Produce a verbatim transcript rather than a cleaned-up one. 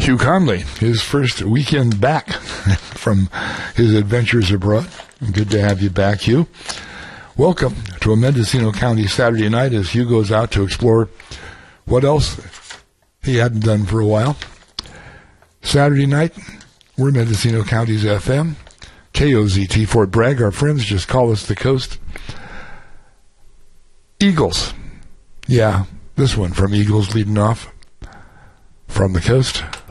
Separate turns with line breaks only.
Hugh Conley, his first weekend back from his adventures abroad. Good to have you back, Hugh. Welcome to a Mendocino County Saturday night as Hugh goes out to explore what else he hadn't done for a while. Saturday night, we're Mendocino County's F M, K O Z T, Fort Bragg. Our friends just call us the coast. Eagles. Yeah, this one from Eagles leading off from the coast.